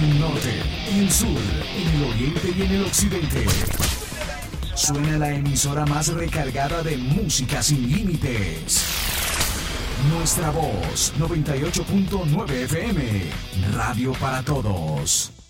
En el norte, en el sur, en el oriente y en el occidente. Suena la emisora más recargada de música sin límites. Nuestra Voz, 98.9 FM. Radio para todos.